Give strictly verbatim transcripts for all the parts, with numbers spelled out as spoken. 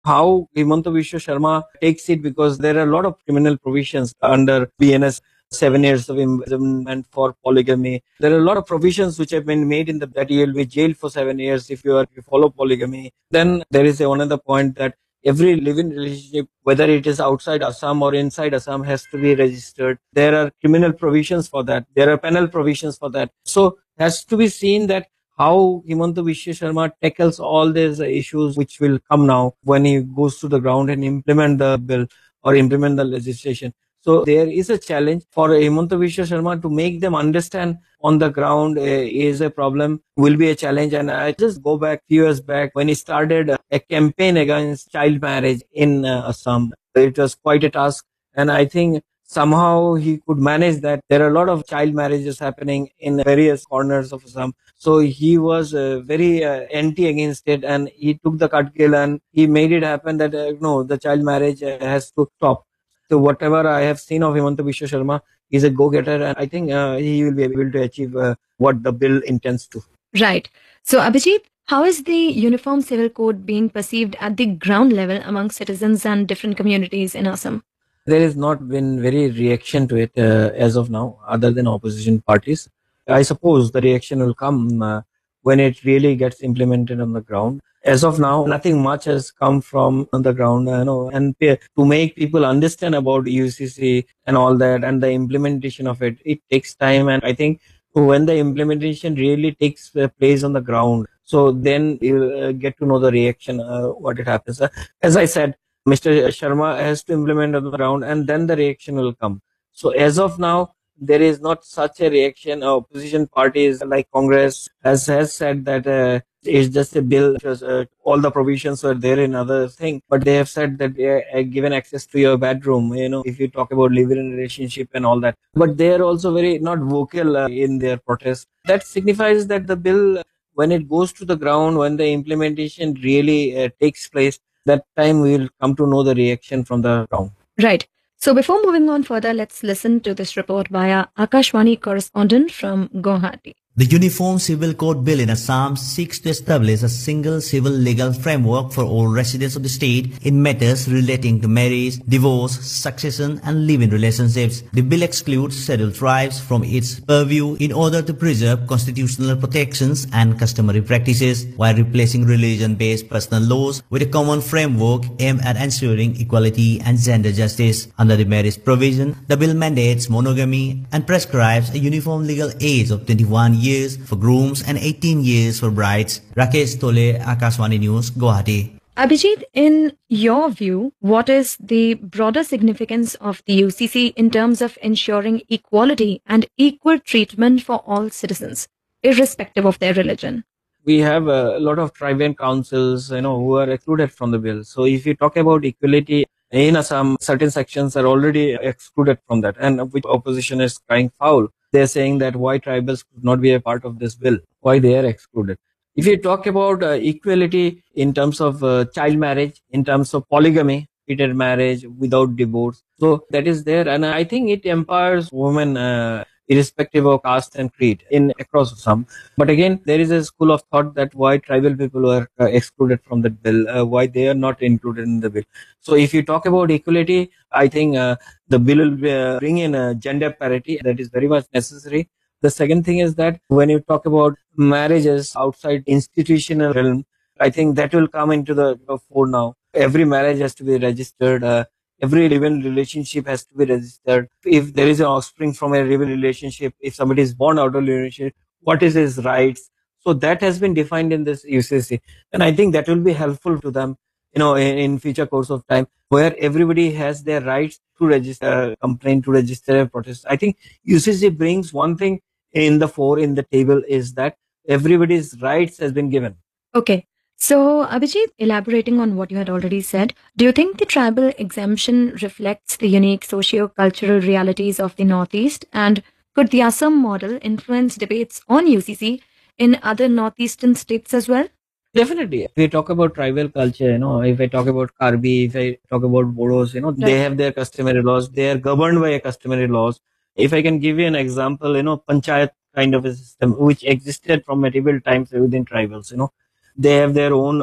how Himanta Biswa Sharma takes it, because there are a lot of criminal provisions under B N S, seven years of imprisonment for polygamy. There are a lot of provisions which have been made in the that you will be jailed for seven years if you are if you follow polygamy. Then there is a, another point that every living relationship, whether it is outside Assam or inside Assam, has to be registered. There are criminal provisions for that. There are penal provisions for that. So has to be seen that how Himanta Biswa Sharma tackles all these issues which will come now when he goes to the ground and implement the bill or implement the legislation. So there is a challenge for Himanta Biswa Sharma to make them understand on the ground uh, is a problem, will be a challenge. And I just go back few years back when he started a campaign against child marriage in uh, Assam. It was quite a task. And I think somehow he could manage that. There are a lot of child marriages happening in various corners of Assam. So he was uh, very uh, anti against it, and he took the cutgill and he made it happen that uh, no, the child marriage uh, has to stop. So whatever I have seen of Himanta Biswa Sharma, he's a go-getter, and I think uh, he will be able to achieve uh, what the bill intends to. Right. So Abhijit, how is the Uniform Civil Code being perceived at the ground level among citizens and different communities in Assam? There has not been very reaction to it uh, as of now, other than opposition parties. I suppose the reaction will come uh, when it really gets implemented on the ground. As of now, nothing much has come from on the ground, you know, and to make people understand about U C C and all that and the implementation of it, it takes time. And I think when the implementation really takes place on the ground, so then you uh, get to know the reaction, uh, what it happens. Uh, as I said, Mister Sharma has to implement on the ground, and then the reaction will come. So as of now, there is not such a reaction. Opposition parties like Congress has, has said that uh, it's just a bill. Just, uh, all the provisions were there in other thing, but they have said that they are given access to your bedroom. You know, if you talk about living relationship and all that, but they are also very not vocal uh, in their protest. That signifies that the bill, when it goes to the ground, when the implementation really uh, takes place, that time we will come to know the reaction from the ground. Right. So before moving on further, let's listen to this report via Akashvani correspondent from Guwahati. The Uniform Civil Code Bill in Assam seeks to establish a single civil legal framework for all residents of the state in matters relating to marriage, divorce, succession and live-in relationships. The bill excludes scheduled tribes from its purview in order to preserve constitutional protections and customary practices, while replacing religion-based personal laws with a common framework aimed at ensuring equality and gender justice. Under the marriage provision, the bill mandates monogamy and prescribes a uniform legal age of twenty-one years for grooms and eighteen years for brides. Rakesh Tole, Akashvani News, Guwahati. Abhijit, in your view, what is the broader significance of the U C C in terms of ensuring equality and equal treatment for all citizens, irrespective of their religion? We have a lot of tribal councils, you know, who are excluded from the bill. So if you talk about equality in Assam, certain sections are already excluded from that, and which opposition is crying foul. They're saying that why tribals could not be a part of this bill, why they are excluded. If you talk about uh, equality in terms of uh, child marriage, in terms of polygamy, repeated marriage without divorce, so that is there, and I think it empowers women uh, irrespective of caste and creed in across Assam. But again, there is a school of thought that why tribal people were uh, excluded from the bill, uh, why they are not included in the bill. So if you talk about equality, I think uh, the bill will uh, bring in a gender parity that is very much necessary. The second thing is that when you talk about marriages outside institutional realm, I think that will come into the fore now. Every marriage has to be registered. Uh, Every living relationship has to be registered. If there is an offspring from a living relationship, if somebody is born out of a relationship, what is his rights? So that has been defined in this U C C. And I think that will be helpful to them, you know, in, in future course of time, where everybody has their rights to register a complaint, to register a protest. I think U C C brings one thing in the fore, in the table, is that everybody's rights has been given. Okay. So, Abhijit, elaborating on what you had already said, do you think the tribal exemption reflects the unique socio-cultural realities of the Northeast? And could the Assam model influence debates on U C C in other Northeastern states as well? Definitely. If we talk about tribal culture, you know, if I talk about Karbi, if I talk about Bodos, you know, right, they have their customary laws. They are governed by a customary laws. If I can give you an example, you know, panchayat kind of a system which existed from medieval times within tribals, you know, they have their own uh,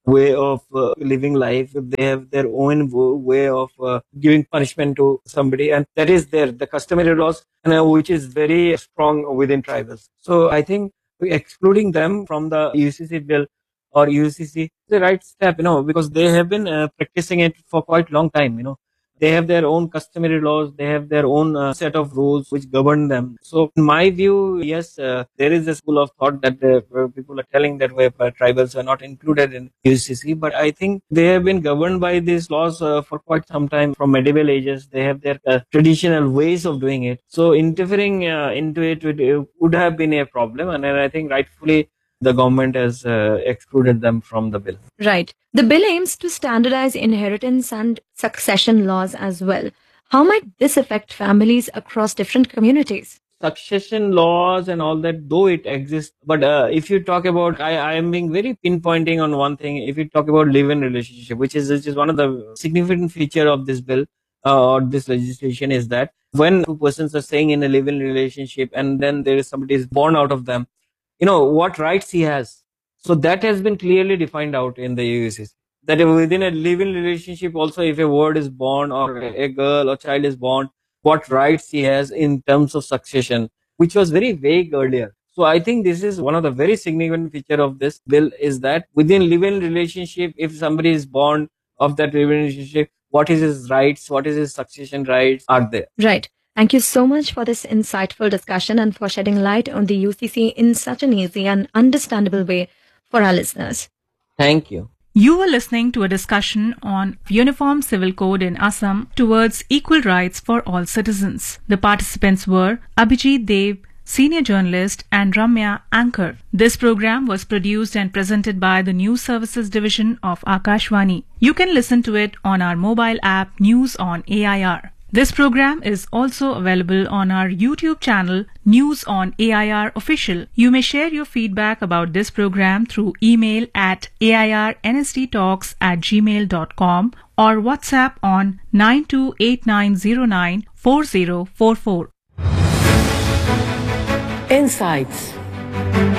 way of uh, living life. They have their own w- way of uh, giving punishment to somebody, and that is there, the customary laws, and, uh, which is very strong within tribals. So I think excluding them from the U C C bill or U C C is the right step, you know, because they have been uh, practicing it for quite long time, you know. They have their own customary laws. They have their own uh, set of rules which govern them. So, in my view, yes, uh, there is a school of thought that uh, where people are telling that where uh, tribals are not included in U C C. But I think they have been governed by these laws uh, for quite some time. From medieval ages, they have their uh, traditional ways of doing it. So, interfering uh, into it would, uh, would have been a problem. And then I think rightfully the government has uh, excluded them from the bill. Right. The bill aims to standardize inheritance and succession laws as well. How might this affect families across different communities? Succession laws and all that, though it exists, but uh, if you talk about, I, I am being very pinpointing on one thing. If you talk about live-in relationship, which is which is one of the significant feature of this bill uh, or this legislation, is that when two persons are staying in a live-in relationship and then there is somebody is born out of them, you know what rights he has. So that has been clearly defined out in the U C C. That within a live-in relationship, also if a word is born or a girl or child is born, what rights he has in terms of succession, which was very vague earlier. So I think this is one of the very significant feature of this bill, is that within live-in relationship, if somebody is born of that live-in relationship, what is his rights, what is his succession rights are there. Right. Thank you so much for this insightful discussion and for shedding light on the U C C in such an easy and understandable way for our listeners. Thank you. You were listening to a discussion on Uniform Civil Code in Assam towards equal rights for all citizens. The participants were Abhijit Dev, senior journalist, and Ramya, anchor. This program was produced and presented by the News Services Division of Akashvani. You can listen to it on our mobile app News on A I R. This program is also available on our YouTube channel News on A I R Official. You may share your feedback about this program through email at airnsttalks at gmail dot com or WhatsApp on nine two eight nine zero nine four zero four four. Insights.